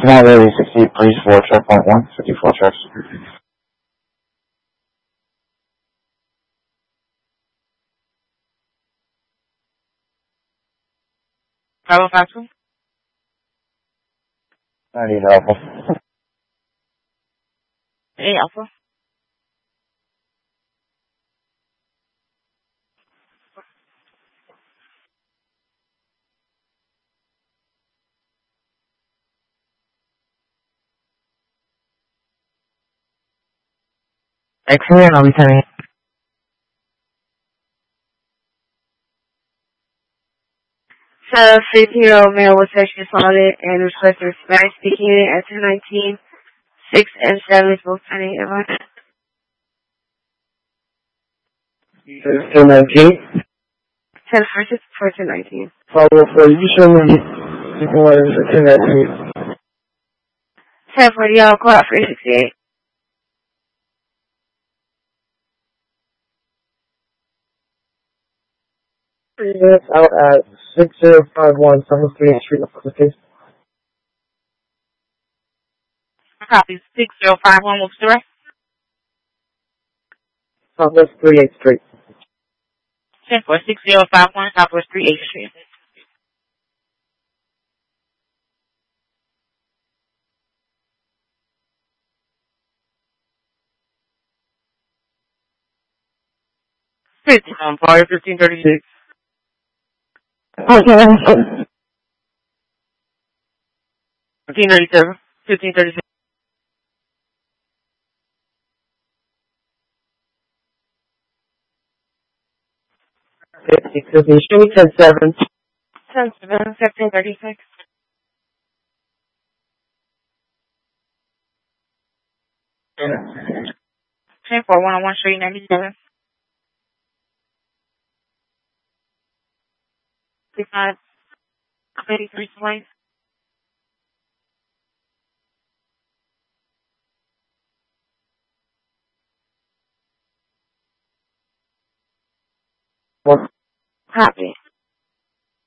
Not really 60, please, for checkpoint 1, 54 checks. Bravo 52. I need Alpha. Hey, Alpha. Excellent, I'll be turning. So, 50 male was sexually assaulted and requested Spanish speaking at 219. 6 and 7 is both turning at 219. 10 versus 219. Follow for you, show me. 219. 10 for the y'all, call out 368. Minutes out at 6051 Summer Street, please. Copy 6051, what's the rest? Southwest 38th Street. 10 for 6051, Southwest 38th Street. Fire 1536. Okay. 1537. 1536. Excuse me, show me 10-7. 10-7, 1536. Yeah. 10 for 101 Street 97. 55, 83 Place. What? Copy.